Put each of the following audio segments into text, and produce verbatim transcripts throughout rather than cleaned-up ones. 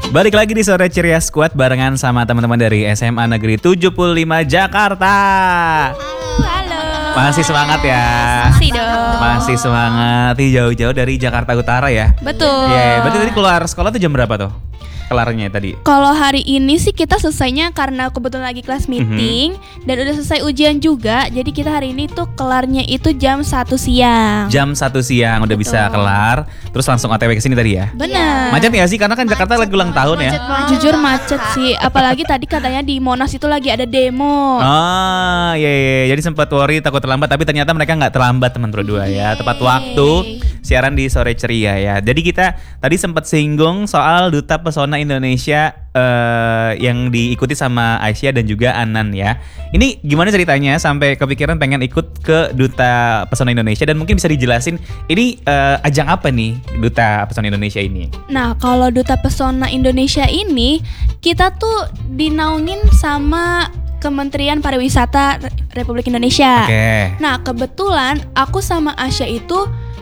Balik lagi di Sore Ceria Squad barengan sama teman-teman dari S M A Negeri tujuh puluh lima Jakarta. Halo. Masih semangat ya? Masih dong. Masih semangat. Ih, jauh-jauh dari Jakarta Utara ya? Betul. Iya, berarti tadi keluar sekolah tuh jam berapa tuh? Kelarnya tadi? Kalau hari ini sih kita selesainya karena kebetulan lagi kelas meeting mm-hmm. dan udah selesai ujian juga. Jadi kita hari ini tuh kelarnya itu jam satu siang. Jam satu siang udah Betul. bisa kelar. Terus langsung O T W ke sini tadi ya? Benar. Macet ya sih? Karena kan Jakarta lagi ulang tahun ya? Macet, jujur macet sih. Apalagi tadi katanya di Monas itu lagi ada demo. Oh iya, iya. Jadi sempat worry takut terlambat. Tapi ternyata mereka gak terlambat teman berdua ya. Tepat waktu siaran di Sore Ceria ya. Jadi kita tadi sempat singgung soal Duta Pesona Indonesia uh, yang diikuti sama Aisyah dan juga Anan ya. Ini gimana ceritanya sampai kepikiran pengen ikut ke Duta Pesona Indonesia, dan mungkin bisa dijelasin ini uh, ajang apa nih Duta Pesona Indonesia ini? Nah, kalau Duta Pesona Indonesia ini kita tuh dinaungin sama Kementerian Pariwisata Republik Indonesia. Oke. Okay. Nah, kebetulan aku sama Asya itu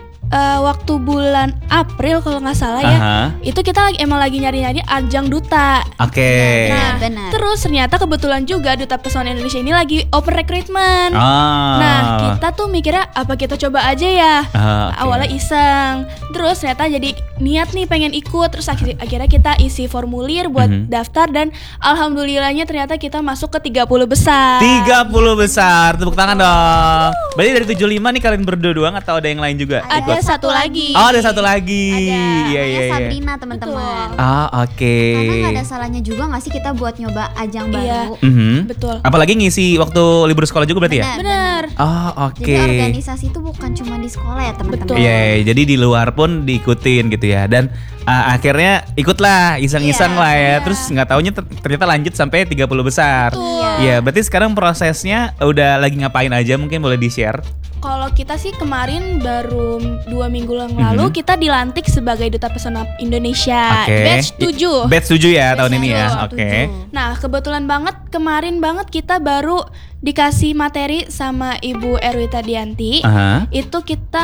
Uh, waktu bulan April kalau nggak salah ya, uh-huh. itu kita lagi emang lagi nyari-nyari ajang duta. Oke. Okay. Nah, benar. Terus ternyata kebetulan juga Duta Pesona Indonesia ini lagi open recruitment. Oh. Nah, kita tuh mikirnya apa kita coba aja ya. Uh, okay. Awalnya iseng, terus ternyata jadi niat nih pengen ikut. Terus akhir- akhirnya kita isi formulir buat uh-huh. daftar, dan alhamdulillahnya ternyata kita masuk ke tiga puluh besar. tiga puluh besar, tepuk tangan dong. Berarti dari tujuh puluh lima nih kalian berdua doang atau ada yang lain juga? Ada ikut? satu lagi. Oh, ada satu lagi. Ada, Iya, namanya iya, iya. Sabrina teman-teman. Ah, oke. Okay. Karena gak ada salahnya juga gak sih kita buat nyoba ajang Iya. baru. Mm-hmm. Betul. Apalagi ngisi waktu libur sekolah juga berarti ya? Benar. Oh, oke. Jadi organisasi itu bukan cuma di sekolah ya teman-teman. Betul. Iya, yeah, jadi di luar pun diikutin gitu ya. Dan uh, akhirnya ikutlah, iseng-iseng Iya, lah ya. iya. Terus nggak taunya ter- ternyata lanjut sampai tiga puluh besar. Betul. Iya, berarti sekarang prosesnya udah lagi ngapain aja, mungkin boleh di-share? Kalau kita sih kemarin baru dua minggu yang lalu Mhm. kita dilantik sebagai Duta Pesona Indonesia. Oke. Batch tujuh. Batch tujuh ya tahun Batch ini ya. tujuh. Oke. Nah, kebetulan banget kemarin banget kita baru dikasih materi sama Ibu Erwita Dianti. Aha. Itu kita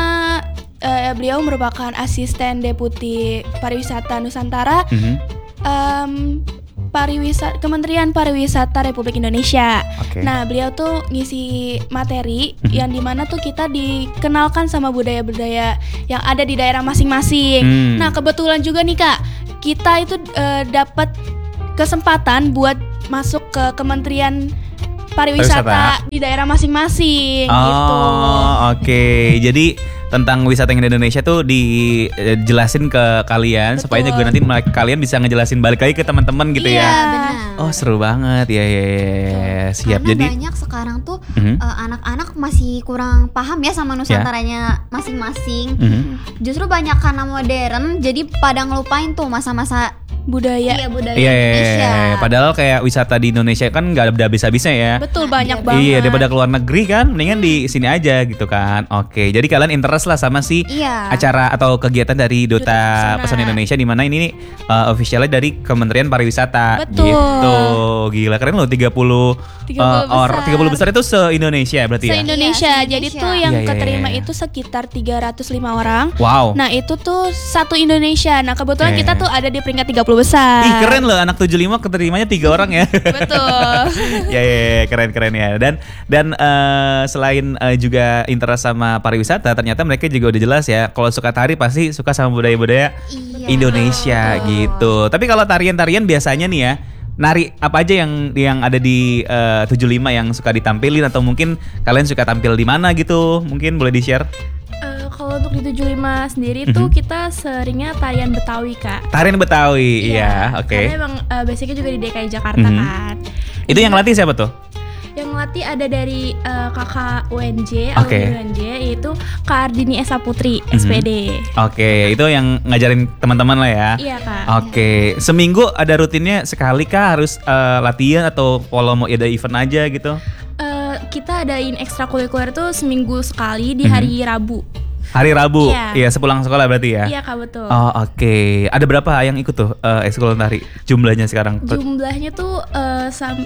eh, beliau merupakan asisten deputi pariwisata Nusantara. Mhm. Em, Pariwisata Kementerian Pariwisata Republik Indonesia. Oke. Nah, beliau tuh ngisi materi Mhm. yang dimana tuh kita dikenalkan sama budaya-budaya yang ada di daerah masing-masing. Hmm. Nah, kebetulan juga nih Kak, kita itu eh, dapat kesempatan buat masuk ke Kementerian Pariwisata, Pariwisata. di daerah masing-masing Oh, gitu. oke. Jadi tentang wisata yang ada di Indonesia tuh dijelasin ke kalian. Betul. Supaya juga nanti mereka- kalian bisa ngejelasin balik lagi ke teman-teman gitu Iya, ya. Benar. Oh, seru banget ya, ya, ya. Siap. Karena Jadi banyak sekarang tuh Mhm. eh, anak-anak masih kurang paham ya sama Nusantaranya masing-masing. Mhm. Justru banyak karena modern, jadi pada ngelupain tuh masa-masa Budaya. iya, budaya Iya, iya, Indonesia. iya. Padahal kayak wisata di Indonesia kan nggak ada habis-habisnya ya. Betul, banyak Iya, banget. Iya, daripada keluar negeri kan, mendingan di sini aja gitu kan. Oke, jadi kalian interest lah sama si Iya. acara atau kegiatan dari Duta Duta Pesona. Pesona Indonesia, di mana ini uh, officialnya dari Kementerian Pariwisata. Betul. Gitu. Gila, keren loh tiga puluh tiga puluh uh, or besar. tiga puluh besar itu se-Indonesia berarti ya. Se-Indonesia. Iya, Jadi se-Indonesia. tuh yang Iya, iya, keterima iya. itu sekitar tiga ratus lima orang. Wow. Nah, itu tuh satu Indonesia. Nah, kebetulan Oke. kita tuh ada di peringkat tiga puluh besar. Ih, keren loh, anak tujuh puluh lima keterimanya tiga orang ya. Betul. ya, ya, ya, keren keren ya. Dan dan eh, selain eh, juga interest sama pariwisata, ternyata mereka juga udah jelas ya. Kalau suka tari pasti suka sama budaya-budaya Iya. Indonesia Betul. gitu. Tapi kalau tarian-tarian biasanya nih ya, nari apa aja yang yang ada di eh, tujuh puluh lima yang suka ditampilin, atau mungkin kalian suka tampil di mana gitu? Mungkin boleh di-share. Eh, kalau untuk di tujuh puluh lima sendiri Mhm. tuh kita seringnya tarian Betawi, Kak. Tarian Betawi, iya, oke. Karena emang eh, basicnya juga di D K I Jakarta Mhm. kan. Itu yang latih siapa tuh? Yang ngelatih ada dari eh, kakak U N J, Oke. alumni U N J, yaitu Kak Ardini Esa Putri, S P D. Oke, itu yang ngajarin teman-teman lah ya. Iya, Kak. Oke, seminggu ada rutinnya sekali kah, harus eh, latihan atau kalau mau ada event aja gitu? Eh, kita adain ekstrakurikuler tuh seminggu sekali di Mhm. hari Rabu. Hari Rabu, Iya. iya sepulang sekolah berarti ya? Iya, Kak, betul. Oh, oke. Ada berapa yang ikut tuh eh, ekskul tari? Jumlahnya sekarang? Jumlahnya tuh eh, sam-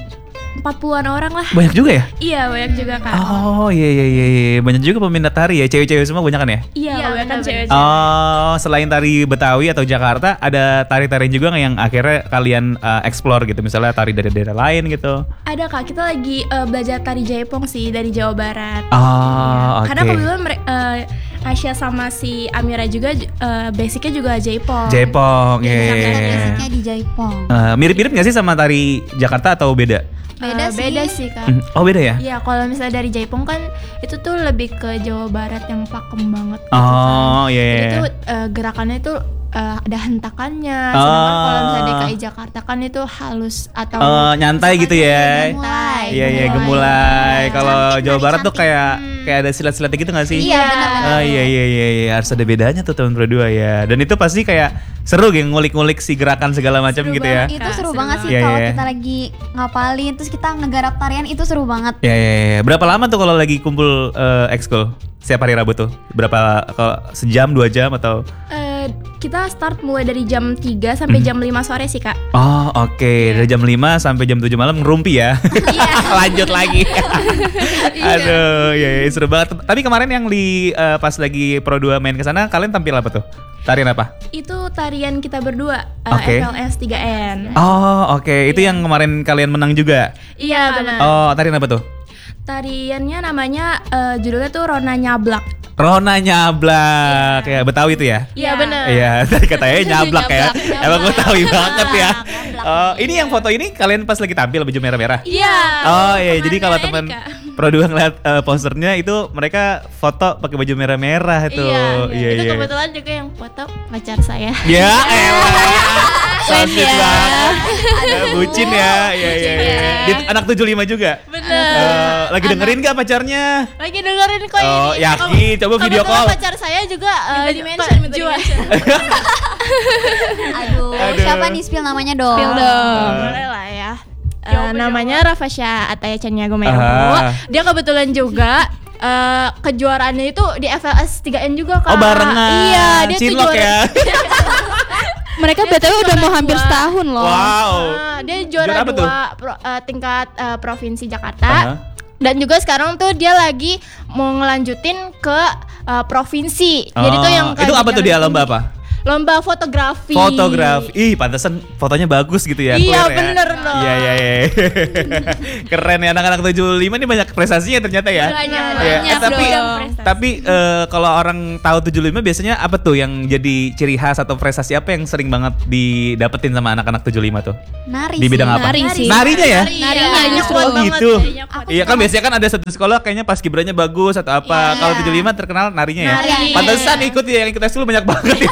empat puluhan orang lah. Banyak juga ya? Iya, banyak juga Kak. Oh iya iya iya iya. Banyak juga peminat tari ya, cewek-cewek semua banyak kan ya? Iya, Iya, banyak kan benar-benar. cewek. Oh, selain tari Betawi atau Jakarta, ada tari-tarian juga nggak yang akhirnya kalian uh, explore gitu, misalnya tari dari daerah lain gitu? Ada Kak, kita lagi uh, belajar tari Jaipong sih dari Jawa Barat. Oh, Iya. oke. Karena kebetulan mere- uh, Asya sama si Amira juga uh, basicnya juga Jaipong. Jaipong, iya. Iya, iya, iya. basicnya di Jaipong. Eh, mirip-mirip nggak sih sama tari Jakarta atau beda? Beda Uh, sih. Beda sih Kak. Hmm, Oh beda ya? Iya, kalau misalnya dari Jaipong kan itu tuh lebih ke Jawa Barat yang pakem banget. gitu Oh kan. iya. Jadi iya. tuh uh, gerakannya tuh uh, ada hentakannya. Sedangkan Oh. kalau misalnya D K I Jakarta kan itu halus atau Oh, nyantai gitu ya? Nyantai. Iya iya Gemulai. gemulai. Kalau Cantik, Jawa nari Barat tuh cantik. kayak Hmm. kayak ada silat-silatnya gitu nggak sih? Iya, benar-benar. Oh iya iya iya iya, harus ada bedanya tuh teman berdua ya. Dan itu pasti kayak seru gitu ngulik-ngulik si gerakan segala macam Seru gitu ya. banget. Itu Kak, seru seru banget sih banget. kalau Iya, iya. kita lagi ngapalin terus kita ngegarap tarian itu seru banget. Ya, ya, ya. Berapa lama tuh kalau lagi kumpul eh, ekskul? Setiap hari Rabu tuh? Berapa kalau sejam, dua jam atau? Uh, kita start mulai dari jam tiga sampai Mhm. jam lima sore sih Kak. Oh, oke. Dari jam lima sampai jam tujuh malam ngerumpi ya. Lanjut lagi. Aduh, ya, ya, seru banget. Tapi kemarin yang di eh, pas lagi Pro dua main ke sana, kalian tampil apa tuh? Tarian apa? Itu tarian kita berdua, uh, Oke. F L S tiga N. Oh, oke. Itu yang kemarin kalian menang juga. Iya benar. Oh, tarian apa tuh? Tariannya namanya uh, judulnya tuh Rona Nyablak. Rona nyablak. Ya, Betawi itu ya? Iya benar. Iya, tadi katanya nyablak ya. Nyablak, Emang gue tahu banget ya. Nyablak. Oh, ini yang foto ini kalian pas lagi tampil baju merah-merah. Iya. Oh iya, jadi kalau Temannya teman Erika. Pro dua ngeliat eh, posternya itu mereka foto pakai baju merah-merah itu. Iya, itu kebetulan juga yang foto pacar saya. Ya elah. So Keren sweet ya. banget. Ya, bucin ya. Iya iya iya. ya. Dia anak tujuh puluh lima juga. Bener. Eh, lagi dengerin gak pacarnya? Lagi dengerin kok Oh, ini. yakin. Coba video Kebetulan call. pacar saya juga uh, Minta di-mention, minta jual. di-mention. Aduh, Aduh. siapa nih spill namanya dong? Spill dong. Boleh lah ya. Eh, Jawab, namanya Rafasya Ataya Caniago Aha. Meru. Dia kebetulan juga eh, kejuaraannya itu di F L S tiga N juga Kak. Oh barengan. Iya, dia tuh Cinlok juara. ya. Mereka Dia B T W tuh udah mau juara hampir dua. setahun loh. Wow. Ah, dia Juara juara apa tuh? dua pro- eh, tingkat eh, provinsi Jakarta. Aha. Dan juga sekarang tuh dia lagi mau ngelanjutin ke eh, provinsi. Jadi tuh yang Oh, itu apa tuh dia lomba apa? Lomba fotografi. Fotografi. Ih, pantesan fotonya bagus gitu ya. Iya, clear ya. bener loh. Iya, iya, iya. Keren ya anak-anak tujuh puluh lima ini banyak prestasinya ternyata ya. Banyak, Iya, banyak, eh, tapi bro. Prestasi. tapi eh, kalau orang tahu tujuh puluh lima biasanya apa tuh yang jadi ciri khas atau prestasi apa yang sering banget didapetin sama anak-anak tujuh puluh lima tuh? Nari Di sih. bidang apa? Nari sih. Narinya ya? Narinya Iya, justru. kuat Oh, banget, gitu. jadinya kuat. Iya kan biasanya kan ada satu sekolah kayaknya pas kibranya bagus atau apa. Iya. Kalau tujuh puluh lima terkenal narinya ya. Nari. Pantesan ikut ya yang ikut tes dulu banyak banget ya.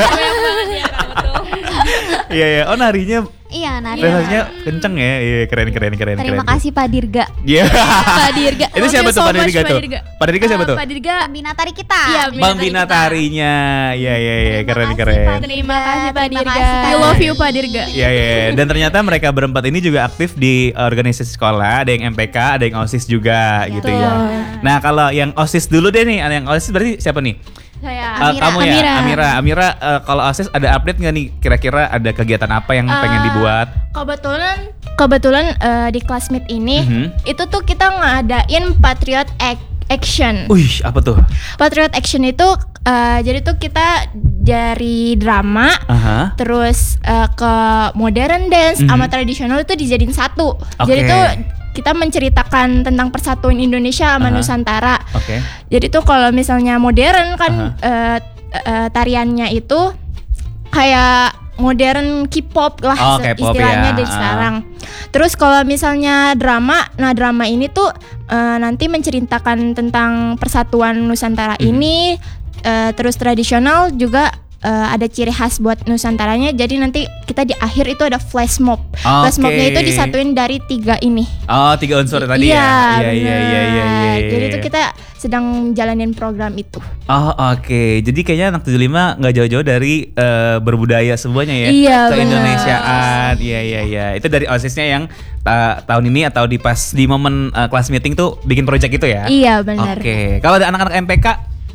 Iya ya. Oh narinya Iya, nari. prestasinya kenceng ya. Iya keren keren keren Terima keren. kasih Pak Dirga. Iya. Pak Dirga. Itu siapa Thank you tuh so Pak Dirga much, tuh? Pak Dirga. Pak Dirga siapa Eh, tuh? Pak Dirga. Bina tari kita. Iya, Bang Bina tarinya. Iya iya iya Terima keren kasih, keren. Pak Terima kasih, Pak Terima Dirga. kasih, Pak I love you, Pak Dirga. Iya iya iya. Dan ternyata mereka berempat ini juga aktif di organisasi sekolah. Ada yang M P K, ada yang OSIS juga gitu ya. Nah kalau yang OSIS dulu deh nih, yang OSIS berarti siapa nih? Saya Eh, Amira. kamu ya, Amira. Amira. Amira, eh, kalau OSIS ada update nggak nih? Kira-kira ada kegiatan apa yang pengen Eh, dibuat? Kebetulan kebetulan eh, di classmate ini Mhm. itu tuh kita ngadain Patriot Ac- Action. Wih, apa tuh? Patriot Action itu eh, jadi tuh kita dari drama Aha. terus eh, ke modern dance Mhm. sama tradisional itu dijadiin satu. Jadi Oke. tuh kita menceritakan tentang persatuan Indonesia Aha. sama Nusantara. Oke. Jadi tuh kalau misalnya modern kan eh, eh, tariannya itu kayak modern K-pop lah Oh, se- K-pop istilahnya ya. dari Ah. sekarang. Terus kalau misalnya drama, nah drama ini tuh eh, nanti menceritakan tentang persatuan Nusantara Mhm. ini. eh, terus tradisional juga eh, ada ciri khas buat Nusantaranya. Jadi nanti kita di akhir itu ada flash mob. Flash mobnya Oke. itu disatuin dari tiga ini. Oh, tiga unsur tadi Iya, ya. Iya iya iya iya iya. bener. Jadi tuh kita sedang jalanin program itu. Oh oke, jadi kayaknya anak tujuh puluh lima nggak jauh-jauh dari eh, berbudaya semuanya ya, Iya, ke benar. Indonesiaan, iya iya iya. Itu dari OSISnya yang ta- tahun ini atau di pas di momen eh, kelas meeting tuh bikin project itu ya? Iya benar. Oke, kalau ada anak-anak M P K,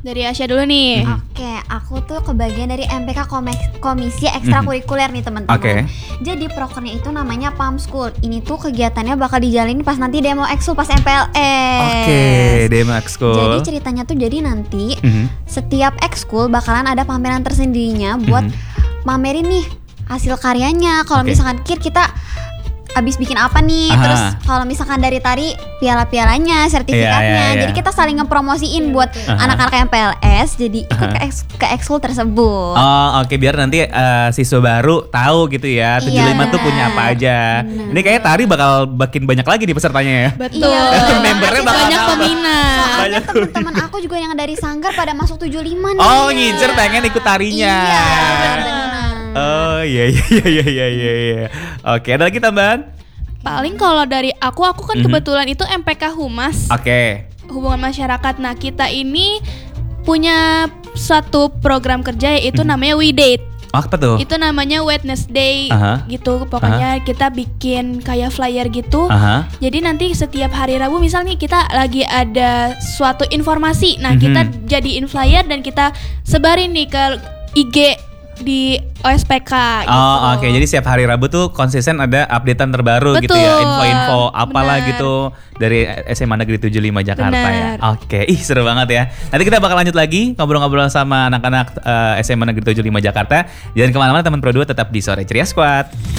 Dari Asya dulu nih. Mhm. Oke, aku tuh kebagian dari M P K Komek- Komisi Ekstrakurikuler nih teman-teman. Oke. Jadi prokernya itu namanya P A M School. Ini tuh kegiatannya bakal dijalin pas nanti demo ekskul pas M P L S. Oke, demo ekskul. Jadi ceritanya tuh jadi nanti Mhm. setiap ekskul bakalan ada pameran tersendirinya buat Mhm. pamerin nih hasil karyanya. Kalau Oke. misalkan Kir kita abis bikin apa nih, Aha. terus kalau misalkan dari tari piala-pialanya, sertifikatnya, Iya, iya, iya. jadi kita saling ngepromosiin buat Aha. anak-anak M P L S, jadi ikut Aha. ke, eks- ke ekskul tersebut. Oh oke, biar nanti eh, siswa baru tahu gitu ya tujuh puluh lima Iya, tuh punya apa aja. benar. Ini kayaknya Tari bakal makin banyak lagi nih pesertanya ya. Betul. Iya. Membernya bakal Banyak nambah. peminat. Soalnya banyak. teman-teman aku juga yang dari Sanggar pada masuk tujuh puluh lima nih. Oh ngincer pengen ikut tarinya. Iya, benar. Oh iya iya iya iya iya iya. Oke, ada lagi tambahan? Paling kalau dari aku, aku kan Mhm. kebetulan itu M P K Humas, Oke. hubungan masyarakat. Nah, kita ini punya satu program kerja yaitu Mhm. namanya We Date. Oh, apa tuh? Itu namanya Wednesday Aha. gitu. Pokoknya kita bikin kayak flyer gitu. Aha. Jadi nanti setiap hari Rabu misalnya kita lagi ada suatu informasi. Nah, Mhm. kita jadiin flyer dan kita sebarin nih ke I G di O S P K gitu. Oh oke, jadi setiap hari Rabu tuh konsisten ada updatean terbaru gitu Betul, ya, info-info apalah benar. gitu dari S M A Negeri tujuh puluh lima Jakarta ya. Benar. Oke, ih seru banget ya. Nanti kita bakal lanjut lagi ngobrol-ngobrol sama anak-anak eh, S M A Negeri tujuh puluh lima Jakarta. Jangan kemana-mana teman Pro dua, tetap di Sore Ceria Squad.